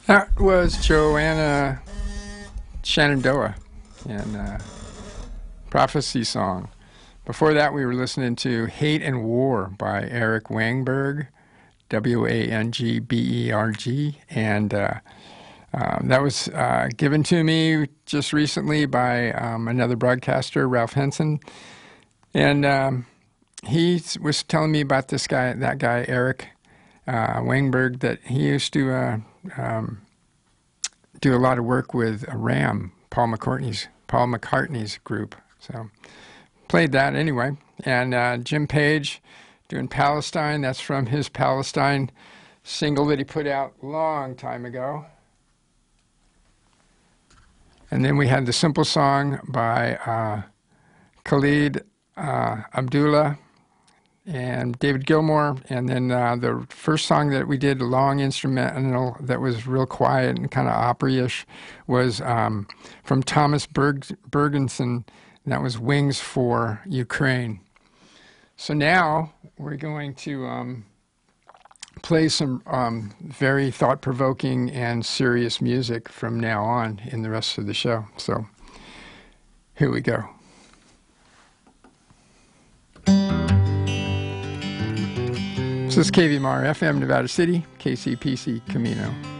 That was Joanna Shenandoah and Prophecy Song. Before that, we were listening to Hate and War by Eric Wangberg, Wangberg, and that was given to me just recently by another broadcaster, Ralph Henson, and he was telling me about that guy Eric Wangberg, that he used to do a lot of work with Ram, Paul McCartney's group. So played that anyway. And Jim Page doing Palestine. That's from his Palestine single that he put out a long time ago. And then we had the Simple Song by Khalid Abdullah and David Gilmour. And then the first song that we did, a long instrumental that was real quiet and kind of opera-ish, was from Thomas Bergenson, and that was Wings for Ukraine. So now we're going to play some very thought-provoking and serious music from now on in the rest of the show. So here we go. This is KVMR FM Nevada City, KCPC Camino.